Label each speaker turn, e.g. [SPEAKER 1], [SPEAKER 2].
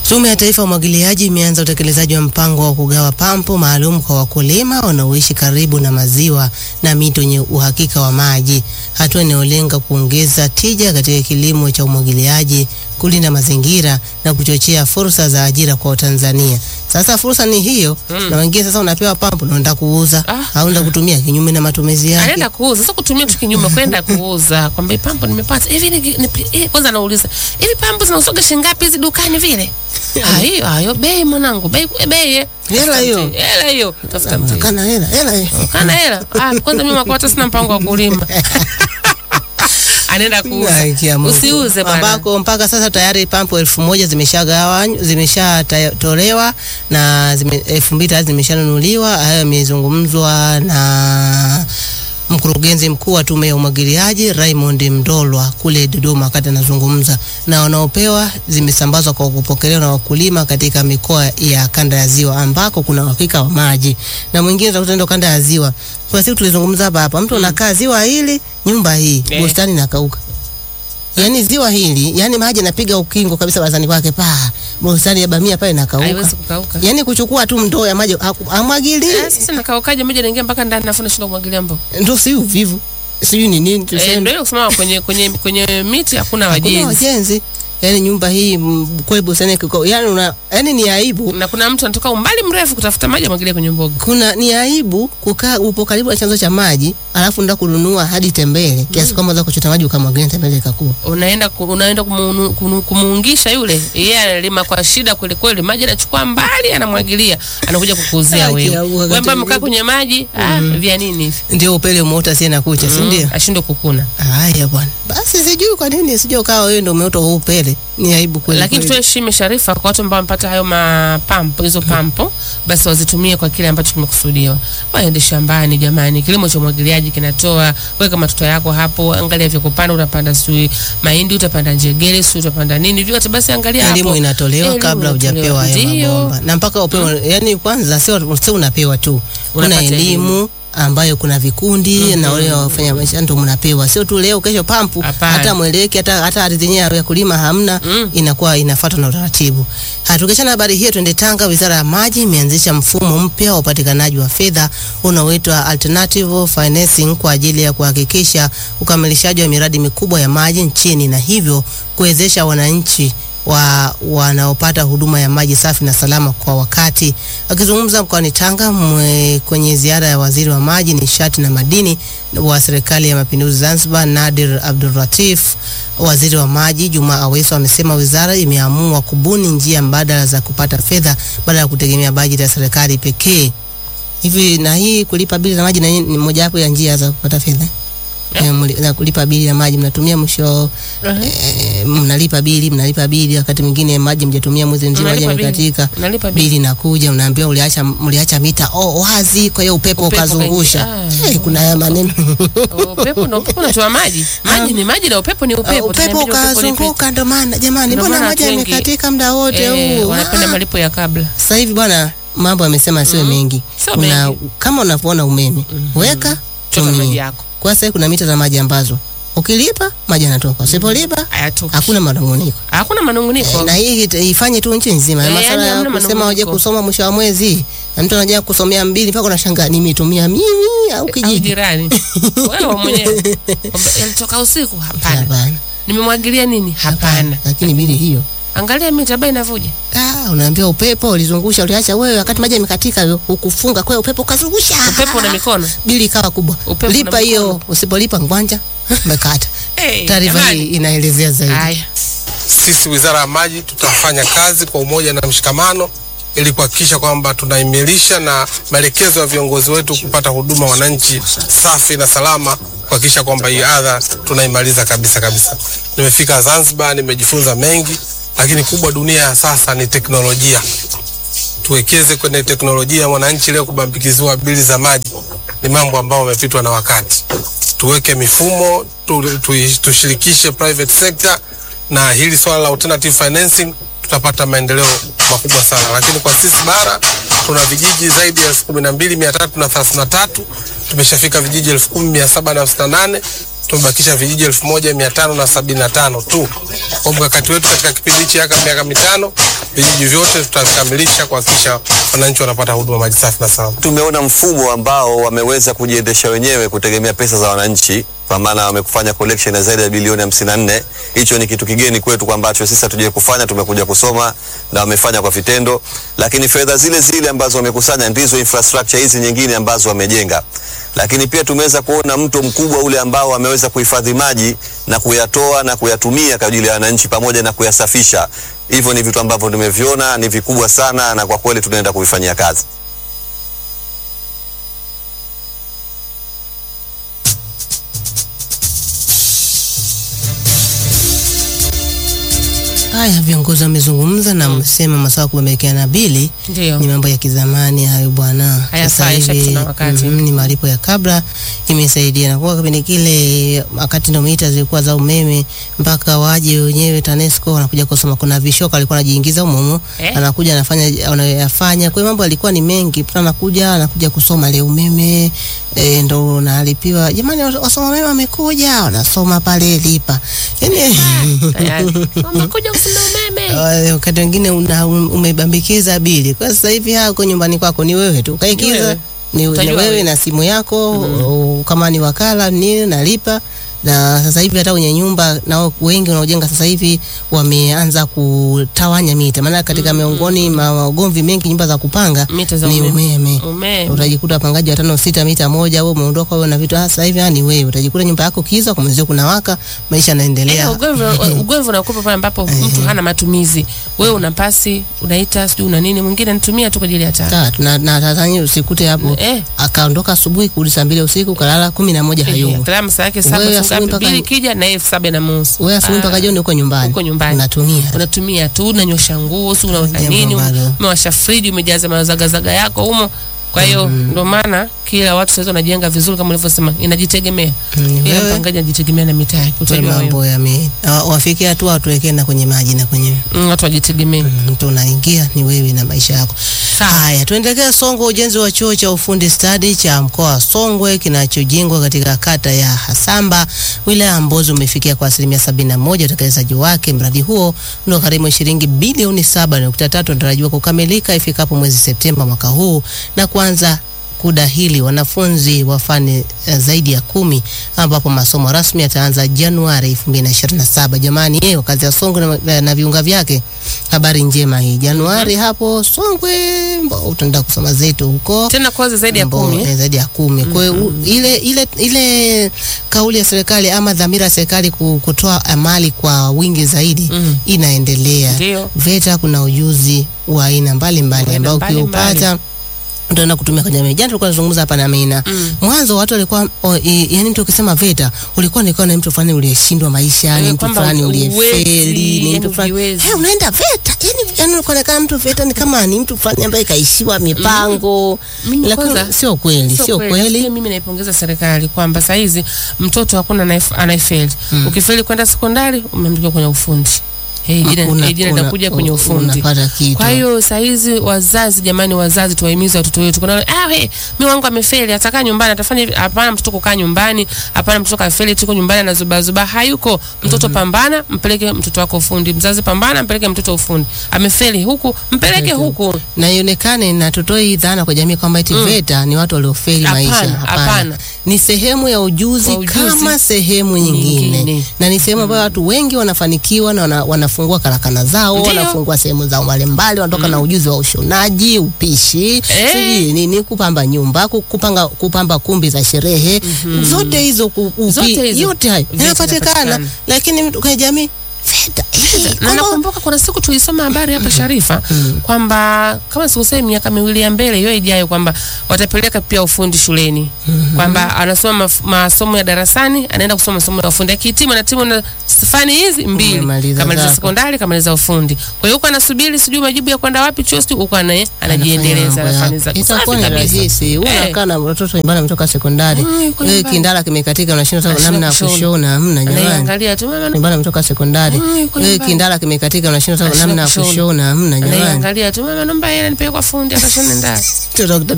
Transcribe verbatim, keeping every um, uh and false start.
[SPEAKER 1] Tume ya Taifa ya Umwagiliaji imeanza utekelezaji wa mpango wa kugawa pampu maalum kwa wakulima wanaoishi karibu na maziwa na mito yenye uhakika wa maji. Hatua inayolenga kuongeza tija katika kilimo cha umwagiliaji, kulinda mazingira na kuchochea fursa za ajira kwa Tanzania. Sasa fursa ni hiyo, mm. na wengine sasa unapewa pampu na unataka kuuza ah. au unataka kutumia kinyume na matumizi yake.
[SPEAKER 2] Anaenda kuuza, sasa kutumia tu kinyume kwenda kuuza. Kwamba pampu nimepata. Hivi ni, ni eh, kwanza nauliza, hivi pampu zinausoga shilingi ngapi hizi dukani vile? Hayo hayo bei mwanangu, bei bei.
[SPEAKER 1] Hela hiyo.
[SPEAKER 2] Hela hiyo. Tafuta mtu.
[SPEAKER 1] Kana hela, hela hiyo.
[SPEAKER 2] Kana hela. Ah, kwanza mimi makwata sina mpango wa kulima. Anaenda kuuza. Usiuze bwana.
[SPEAKER 1] Ambako mpaka sasa tayari pampu elfu moja zimeshagawanywa, zimeshatolewa na zime, elfu mbili tayari zimeshanunuliwa. Hayo yamezungumzwa na mkurugenzi mkuu wa Tume ya Umwagiliaji Raymond Mdolwa kule Dodoma wakati anazungumza. Na wanaopewa zimesambazwa kwa kupokelewa na wakulima katika mikoa ya kanda ya Ziwa ambako kuna uhakika wa maji. Na mwingine utakuta ndio kanda ya Ziwa. Kwa siku tulizungumza hapa hapa, mtu anakaa mm. ziwa hili, nyumba hii, yeah. bustani inakauka. Yaani ziwa hili, yani maji yanapiga ukingo kabisa barazani kwake pa. Bustani ya bamia pale inakauka.
[SPEAKER 2] Haiwezi kukauka.
[SPEAKER 1] Yaani kuchukua tu ndoo ya maji amwagili.
[SPEAKER 2] Eh, sasa nakaukaje maji yanaingia mpaka ndani na funa shindo kumwagilia mbo.
[SPEAKER 1] Ndio si uvivu. Sijui ni nini tuseme.
[SPEAKER 2] Eh, ndio kusema kwenye kwenye kwenye miti hakuna wajenzi.
[SPEAKER 1] Hakuna wajenzi. Yaani nyumba hii kwa bustani kiko. Yaani una yaani ni aibu.
[SPEAKER 2] Na kuna mtu anatoka umbali mrefu kutafuta maji amwagilie kwenye mboga.
[SPEAKER 1] Kuna ni aibu kukaa upo karibu na chanzo cha maji, alafu ndio kununua hadi tembele. Kiasi kwamba za kuchota maji ukamwagilia tembele ikakua.
[SPEAKER 2] Unaenda ku, unaenda kumu, kumu, kumuungisha yule. Yeye analima kwa shida kweli kweli. Maji anachukua mbali anamwagilia, anakuja kukuuzia wewe. Wewe ambaye mkaa kwenye maji, mm. ah vya nini hivi?
[SPEAKER 1] Ndio upele umeota si na kucha, mm. si ndio?
[SPEAKER 2] Ashindwe kukuna.
[SPEAKER 1] Haya bwana. Basi sijui kwa nini sije ukawa wewe ndio umeota huu upele. Ni aibu kweli.
[SPEAKER 2] Lakini tuheshime Sharifa kwa watu ambao wamepata hayo mapampu, hizo pampu, basi wazitumie kwa kile ambacho kimekusudiwa. Waende shambani jamani. Kilimo cha umwagiliaji kinatoa, weka matoto yako hapo, angalia vya kupanda, utapanda sui mahindi, utapanda njegere, sui utapanda nini, vyote basi angalia hapo.
[SPEAKER 1] Elimu inatolewa Elimu kabla hujapewa hayo mabomba. Na mpaka upewe, hmm. yani kwanza sio sio unapewa tu. Kuna elimu ambayo kuna vikundi mm -hmm. na wale wafanya maisha ndio mnapewa, sio tu leo kesho pampu. Apana. Hata mweleke hata hata ardhi yenyewe ya kulima hamna, mm. inakuwa inafuatwa na utaratibu. Hatukishana habari hiyo twende Tanga. Wizara ya Maji imeanzisha mfumo mpya wa upatikanaji wa fedha unaoitwa Alternative Financing kwa ajili ya kuhakikisha ukamilishaji wa miradi mikubwa ya maji nchini na hivyo kuwezesha wananchi wa wanaopata huduma ya maji safi na salama kwa wakati. Akizungumza mkoani Tanga mwe, kwenye ziara ya waziri wa maji, nishati na madini wa serikali ya Mapinduzi Zanzibar Nadir Abdulratif, waziri wa maji Juma Aweso amesema wizara imeamua kubuni njia mbadala za kupata fedha badala ya kutegemea bajeti ya serikali pekee. Hivi na hii kulipa bili za maji na ni moja wapo ya njia za kupata fedha. Yeah. Na kulipa bili ya maji mnatumia mwisho, uh -huh. eh, mnalipa bili mnalipa bili wakati mwingine maji mjatumia mwezi mzima maji yamekatika, bili nakuja unaambiwa uliacha mliacha mita oh wazi, kwa hiyo upepo ukazungusha. Ah. Eh, kuna haya maneno.
[SPEAKER 2] Upepo ndio upepo unatoa maji. Maji ni maji na upepo ni upepo.
[SPEAKER 1] Uh, upepo ukazunguka ndio maana jamani, mbona maji yamekatika muda wote huu?
[SPEAKER 2] Eh, wanapenda malipo ya kabla.
[SPEAKER 1] Sasa hivi bwana mambo yamesema sio mm. mengi. Una, kama unapoona umeme, mm -hmm. weka
[SPEAKER 2] chota maji yako.
[SPEAKER 1] Kwa sasa kuna mita za maji ambazo ukilipa maji yanatoka, usipolipa
[SPEAKER 2] hayatoki.
[SPEAKER 1] Hakuna manunguniko.
[SPEAKER 2] Hakuna manunguniko.
[SPEAKER 1] E, na hii ifanye tu nchi nzima. E, masala ya kusema waje kusoma mwisho wa mwezi. Na mtu anaja kusomea mbili mpaka unashangaa nimetumia mimi au kijiji
[SPEAKER 2] jirani. Wewe mwenyewe. Yalitoka usiku? Hapana. Nimemwagilia nini? Hapana.
[SPEAKER 1] Lakini bili hiyo.
[SPEAKER 2] Angalia mita bai inavuja.
[SPEAKER 1] Ah, unaambia upepo ulizungusha, uliacha wewe wakati maji yamekatika ukufunga, kwa hiyo upepo kazungusha.
[SPEAKER 2] Upepo na mikono.
[SPEAKER 1] Bili ikawa kubwa. Upepo lipa hiyo, usipolipa ngwanja umekata. Hey, taarifa hii inaelezea zaidi.
[SPEAKER 2] Haya.
[SPEAKER 3] Sisi Wizara ya Maji tutafanya kazi kwa umoja na mshikamano ili kuhakikisha kwamba tunaimilisha na maelekezo ya viongozi wetu kupata huduma wananchi safi na salama, kuhakikisha kwamba hii adha tunaimaliza kabisa kabisa. Nimefika Zanzibar, nimejifunza mengi, lakini kubwa dunia ya sasa ni teknolojia. Tuwekeze kwenye teknolojia. Mwananchi leo kubambikiziwa bili za maji ni mambo ambayo yamepitwa na wakati. Tuweke mifumo, tu, tu, tushirikishe private sector, na hili swala la alternative financing tutapata maendeleo makubwa sana. Lakini kwa sisi bara tuna vijiji zaidi ya elfu kumi na mbili mia tatu na thelathini na tatu, tumeshafika vijiji elfu kumi mia saba na hamsini na nane, tumebakisha vijiji elfu moja mia tano na sabini na tano tu. Kwa mkakati wetu katika kipindi cha miaka mitano vijiji vyote tutakamilisha kuhakikisha wananchi wanapata huduma maji safi na salama.
[SPEAKER 4] Tumeona mfumo ambao wameweza kujiendesha wenyewe kutegemea pesa za wananchi, kwa maana wamekufanya collection ya zaidi ya bilioni hamsini na nne. Hicho ni kitu kigeni kwetu kwamba sisi hatuje kufanya, tumekuja kusoma na wamefanya kwa vitendo, lakini fedha zile zile ambazo wamekusanya ndizo infrastructure hizi nyingine ambazo wamejenga. Lakini pia tumeweza kuona mto mkubwa ule ambao wameweza kuhifadhi maji na kuyatoa na kuyatumia kwa ajili ya wananchi pamoja na kuyasafisha. Hivyo ni vitu ambavyo tumeviona ni vikubwa sana, na kwa kweli tunaenda kuvifanyia kazi.
[SPEAKER 1] Haya, viongozi wamezungumza na msema masuala kubembelekana bili ni mambo ya kizamani hayo bwana.
[SPEAKER 2] Sasa hivi
[SPEAKER 1] mm, ni malipo ya kabla imesaidia, na kwa kipindi kile wakati ndio mita zilikuwa za umeme mpaka waje wenyewe TANESCO wanakuja kusoma, kuna vishoka alikuwa anajiingiza humo eh? anakuja anafanya anayofanya, kwa mambo alikuwa ni mengi, anakuja anakuja kusoma leo umeme e, ndo nalipiwa. Jamani, wasoma umeme wamekuja wanasoma pale lipa, yani
[SPEAKER 2] wamekuja kusoma umeme.
[SPEAKER 1] Wakati wengine umebambikiza bili, kwa sasa hivi hako nyumbani kwako ni wewe tu kaikiza, ni wewe na simu yako mm-hmm. kama ni wakala nini nalipa. Na sasa hivi hata kwenye nyumba na wengi wanaojenga sasa hivi wameanza kutawanya mita, maana katika mm-hmm. miongoni mwa ugomvi mengi nyumba za kupanga ni umeme.
[SPEAKER 2] Umeme
[SPEAKER 1] utajikuta wapangaji watano sita mita moja, wewe umeondoka wewe na vitu. Sasa hivi ni wewe utajikuta nyumba yako kiza kwa mwezi kuna waka, maisha yanaendelea.
[SPEAKER 2] Eh, ugomvi ugomvi unakupa pale ambapo mtu hana matumizi, wewe una pasi unaita sijui una nini, mwingine anatumia tu kwa ajili ya taa. Na na Tanzania usikute hapo eh. akaondoka asubuhi kurudi saa mbili usiku kalala kumi na moja hayupo. Kalamu saa yake saba bili kija na elfu saba na nusu.
[SPEAKER 1] Wewe asubuhi mpaka jioni uko nyumbani.
[SPEAKER 2] Uko nyumbani.
[SPEAKER 1] Unatumia.
[SPEAKER 2] Unatumia tu, unanyosha nguo, si unaweka nini, umewasha friji, umejaza mazagazaga yako humo. Kwa hiyo mm-hmm. ndo maana kila watu sasa wanajenga vizuri kama ulivyosema, inajitegemea. Mm, kila mpangaji anajitegemea na mitaa yake.
[SPEAKER 1] Utajua mambo ya mimi. Wafikia tu watu wekee na kwenye maji na kwenye.
[SPEAKER 2] Mm, watu wajitegemea.
[SPEAKER 1] Mm, mtu unaingia ni wewe na maisha yako. Haya, tuendelee. Songwe, ujenzi wa chuo cha ufundi stadi cha mkoa wa Songwe kinachojengwa katika kata ya Hasamba wilaya ya Mbozi umefikia kwa asilimia sabini na moja utekelezaji wake. Mradi huo unagharimu shilingi bilioni saba nukta tatu unatarajiwa kukamilika ifikapo mwezi Septemba mwaka huu na kuanza kudahili wanafunzi wa fani uh, zaidi ya kumi, ambapo masomo rasmi yataanza Januari elfu mbili na ishirini na saba. Jamani, eh wakazi wa Songwe na, na viunga vyake, habari njema hii. Januari mm-hmm. hapo Songwe utaenda kusoma zetu huko.
[SPEAKER 2] Tena kozi zaidi ya kumi.
[SPEAKER 1] Eh, zaidi ya kumi. Mm-hmm. Kwa hiyo ile ile ile kauli ya serikali ama dhamira ya serikali kutoa amali kwa wingi zaidi mm-hmm. inaendelea.
[SPEAKER 2] Ndio.
[SPEAKER 1] VETA kuna ujuzi wa aina mbalimbali ambao ukiupata ndio na kutumia kwa jamii. Jana tulikuwa tunazungumza hapa na Amina. Mm. Mwanzo watu walikuwa yani mtu ukisema VETA ulikuwa ni kama mtu fulani uliyeshindwa maisha, ni mtu fulani uliyefeli, ni mtu fulani. Eh, unaenda VETA. Yani yani ulikuwa kama mtu VETA ni kama ni mtu fulani ambaye kaishiwa mipango.
[SPEAKER 2] Mm.
[SPEAKER 1] Lakini sio kweli, sio kweli.
[SPEAKER 2] Mimi naipongeza serikali kwamba saa hizi mtoto hakuna anayefeli. Mm. Ukifeli kwenda sekondari umemtoka kwenye ufundi. Eh, jina jina linakuja kwenye ufundi. Kwa hiyo saa hizi wazazi, jamani wazazi, tuwahimize watoto wetu. Kuna ah we, mimi wangu amefeli, atakaa nyumbani, atafanya hapana. Mtoto kukaa nyumbani, hapana. Mtoto kafeli tuko nyumbani na zuba zuba, hayuko. Mtoto mm-hmm. pambana, mpeleke mtoto wako ufundi. Mzazi pambana, mpeleke mtoto ufundi. Amefeli huku, mpeleke huku.
[SPEAKER 1] Na ionekane na tutoi dhana kwa jamii kwamba eti mm. VETA ni watu waliofeli maisha. Hapana. Ni sehemu ya ujuzi, ujuzi kama sehemu nyingine. Nyingine. Na ni sehemu ambayo mm. watu wengi wanafanikiwa na wana, wana fungua karakana zao, wanafungua sehemu zao mbalimbali, wanatoka mm. na ujuzi wa ushonaji, upishi, eh. siji nini, kupamba nyumba, kupanga kupamba kumbi za sherehe, mm-hmm. zote hizo upi, zote hizo yote hayo yanapatikana. Lakini kwa jamii VETA
[SPEAKER 2] na nakumbuka kuna siku tulisoma habari hapa Sharifa kwamba kama sikusema miaka miwili ya mbele hiyo ijayo kwamba watapeleka pia ufundi shuleni, kwamba anasoma masomo ya darasani anaenda kusoma masomo ya ufundi, akihitimu na timu na fani hizi mbili kama za sekondari kama za ufundi. Kwa hiyo huko anasubiri sijui majibu ya kwenda wapi chuo, huko anaye anajiendeleza na fani zake.
[SPEAKER 1] Itakuwa ni rahisi. Unakaa na watoto nyumbani mtoka sekondari, wewe kindala kimekatika unashinda namna ya kushona, hamna jamani.
[SPEAKER 2] Angalia tu mama
[SPEAKER 1] nyumbani mtoka sekondari, wewe kindala kimekatika unashinda namna ya kushona, hamna jamani.
[SPEAKER 2] Angalia tu mama, naomba yeye anipeleke kwa fundi akashone ndani.